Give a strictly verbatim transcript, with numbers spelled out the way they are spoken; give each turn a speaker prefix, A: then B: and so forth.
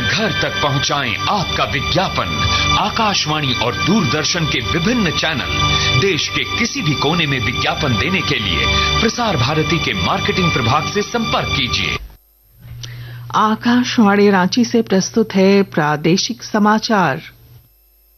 A: घर तक पहुंचाएं आपका विज्ञापन। आकाशवाणी और दूरदर्शन के विभिन्न चैनल देश के किसी भी कोने में विज्ञापन देने के लिए प्रसार भारती के मार्केटिंग प्रभाग से संपर्क कीजिए।
B: आकाशवाणी रांची से प्रस्तुत है प्रादेशिक समाचार।